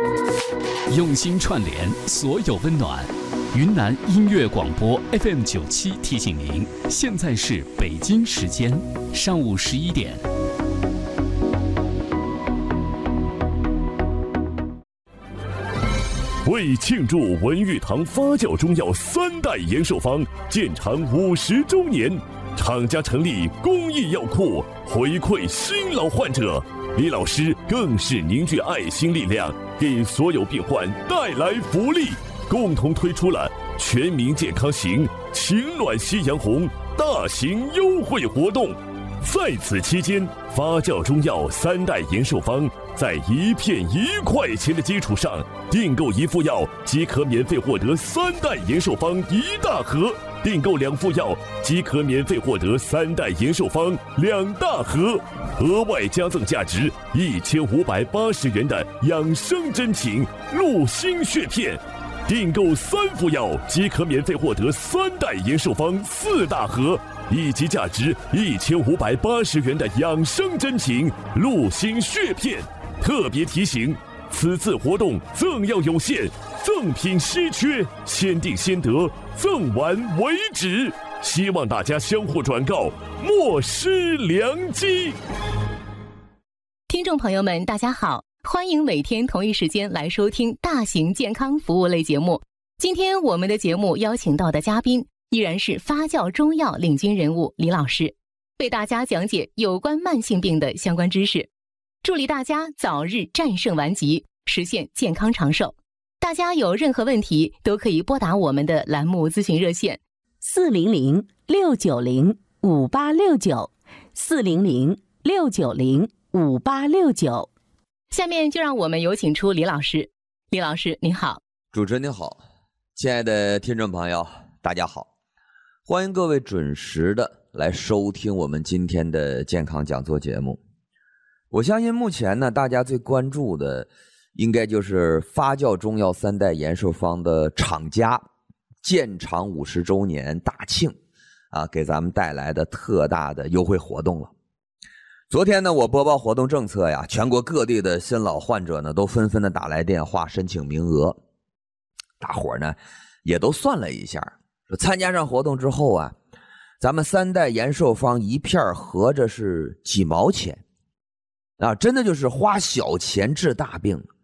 用心串联所有温暖。云南音乐广播 FM97提醒您，现在是北京时间上午11点。 为庆祝文玉堂发酵中药3代延寿方建厂50周年，厂家成立公益药库，回馈新老患者。李老师更是凝聚爱心力量，给所有病患带来福利，共同推出了全民健康行情暖夕阳红大型优惠活动。在此期间，发酵中药3代延寿方在1片1块钱的基础上，订购1副药即可免费获得3代延寿方1大盒，订购2副药即可免费获得3代延寿方2大盒，额外加赠价值1580元的养生真品鹿心血片，订购3副药即可免费获得3代延寿方4大盒，以及价值1580元的养生真品鹿心血片。特别提醒，此次活动赠药有限，赠品稀缺，先订先得，赠完为止。希望大家相互转告，莫失良机。 听众朋友们，大家好，欢迎每天同一时间来收听大型健康服务类节目。今天我们的节目邀请到的嘉宾依然是发酵中药领军人物李老师，为大家讲解有关慢性病的相关知识，助力大家早日战胜顽疾，实现健康长寿。大家有任何问题都可以拨打我们的栏目咨询热线400-690-5869 400-690-5869。下面就让我们有请出李老师。李老师您好。 主持人您好，亲爱的听众朋友大家好，欢迎各位准时的来收听我们今天的健康讲座节目。我相信目前呢，大家最关注的应该就是发酵中药3代延寿方的厂家建厂50周年大庆啊，给咱们带来的特大的优惠活动了。昨天呢，我播报活动政策呀，全国各地的新老患者呢都纷纷的打来电话申请名额。大伙呢也都算了一下，说参加上活动之后啊，咱们3代延寿方一片合着是几毛钱啊，真的就是花小钱治大病。